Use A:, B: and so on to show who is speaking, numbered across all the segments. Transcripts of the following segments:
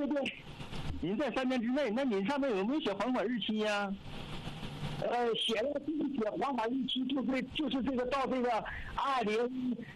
A: 对对。
B: 您在3年之内，那您上面有没有写还款日期呀？
A: 写了这个写还款日期就是这个到这个2025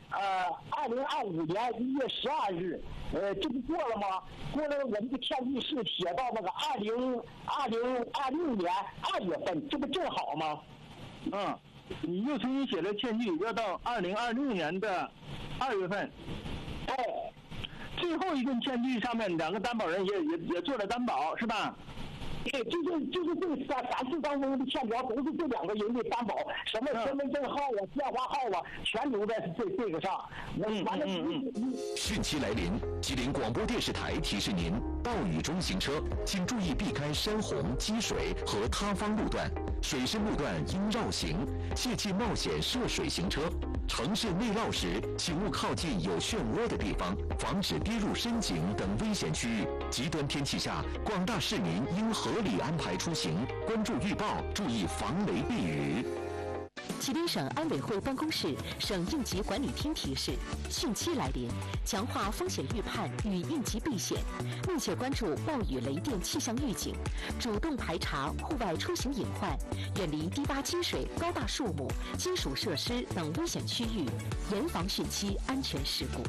A: 年1月12日，这不过了吗？过了我们的欠据是写到那个2026年2月份，这不正好吗？
B: 你又重新写了欠据，要到2026年的2月份。
A: 哎，
B: 最后一份欠据上面2个担保人也做了担保，是吧？
A: 对，就是这3次当中的欠条都是这2个人的担保，什么身份证号啊、电话号啊，全留在这个上。完了，
C: 汛期来临，吉林广播电视台提示您：暴雨中行车，请注意避开山洪、积水和塌方路段，水深路段应绕行，切忌冒险涉水行车。城市内涝时，请勿靠近有漩涡的地方，防止跌入深井等危险区域。极端天气下，广大市民应合理安排出行，关注预报，注意防雷避雨。
D: 吉林省安委会办公室、省应急管理厅提示：汛期来临，强化风险预判与应急避险，密切关注暴雨雷电气象预警，主动排查户外出行隐患，远离低洼积水、高大树木、金属设施等危险区域，严防汛期安全事故。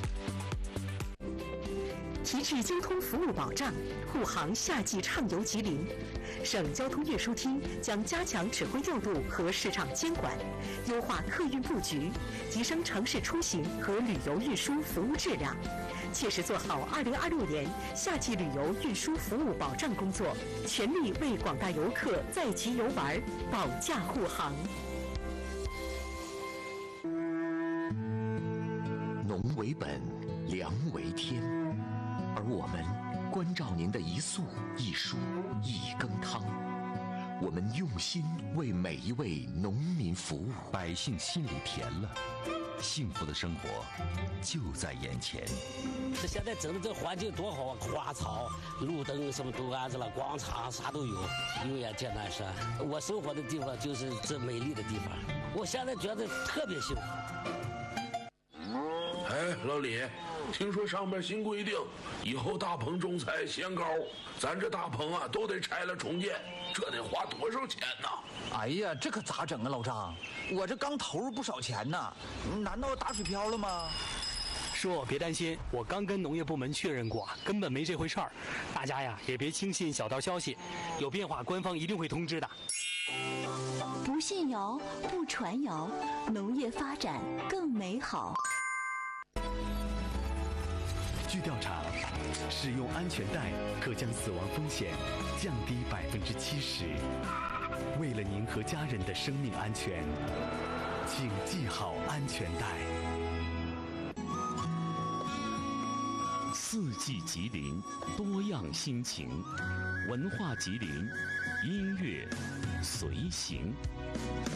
D: 提质交通服务保障，护航夏季畅游吉林。省交通运输厅将加强指挥调度和市场监管，优化客运布局，提升城市出行和旅游运输服务质量，切实做好2026年夏季旅游运输服务保障工作，全力为广大游客在吉游玩保驾护航。
C: 农为本，粮为天，而我们关照您的一粟一蔬一羹汤，我们用心为每一位农民服务，
E: 百姓心里甜了，幸福的生活就在眼前。
F: 这现在整的这环境多好啊，花草、路灯什么都安置了，广场啥都有，油盐剑南山。我生活的地方就是这美丽的地方，我现在觉得特别幸福。
G: 哎，老李，听说上面新规定，以后大棚种菜限高，咱这大棚啊都得拆了重建，这得花多少钱呢？
H: 哎呀，这可咋整啊，老张？我这刚投入不少钱呢，难道打水漂了吗？
I: 叔，别担心，我刚跟农业部门确认过，根本没这回事儿。大家呀，也别轻信小道消息，有变化官方一定会通知的。
D: 不信谣，不传谣，农业发展更美好。
J: 据调查，使用安全带可将死亡风险降低70%。为了您和家人的生命安全，请系好安全带。
K: 四季吉林，多样心情，文化吉林，音乐随行。